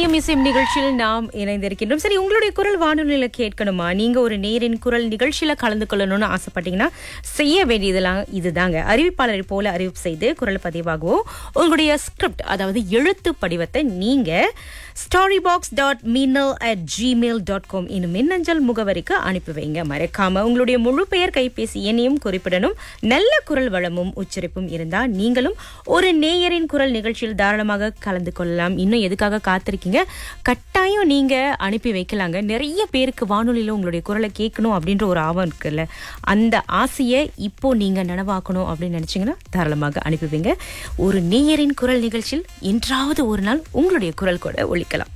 இதயம் இசையும் நிகழ்ச்சியில் நாம் இணைந்திருக்கின்றோம். சரி, உங்களுடைய குரல் வானொலியில கேட்கணுமா? நீங்க ஒரு நேரின் குரல் நிகழ்ச்சியில கலந்து கொள்ளணும்னு ஆசைப்பட்டீங்கன்னா செய்ய வேண்டியதெல்லாம் இதுதாங்க. அறிவிப்பாளரை போல அறிவிப்பு செய்து குரல் பதிவாகவோ உங்களுடைய ஸ்கிரிப்ட், அதாவது எழுத்து படிவத்தை நீங்க storybox.minal@gmail.com என்னும் மின்னஞ்சல் முகவரிக்கு அனுப்பி வைங்க. மறக்காம உங்களுடைய முழு பெயர், கைபேசி எண்ணையும் குறிப்பிடணும். நல்ல குரல் வளமும் உச்சரிப்பும் இருந்தா நீங்களும் ஒரு நேயரின் குரல் நிகழ்ச்சியில் தாராளமாக கலந்து கொள்ளலாம். இன்னும் எதுக்காக காத்திருக்கீங்க? கட்டாயம் நீங்க அனுப்பி வைக்கலாங்க. நிறைய பேருக்கு வானொலியில உங்களுடைய குரலை கேட்கணும் அப்படின்ற ஒரு ஆர்வம் இருக்குல்ல, அந்த ஆசையை இப்போ நீங்க நனவாக்கணும் அப்படின்னு நினைச்சீங்கன்னா தாராளமாக அனுப்பி வைங்க. ஒரு நேயரின் குரல் நிகழ்ச்சியில் என்றாவது ஒரு நாள் உங்களுடைய குரல் கூட ஒலிக்கலாம்.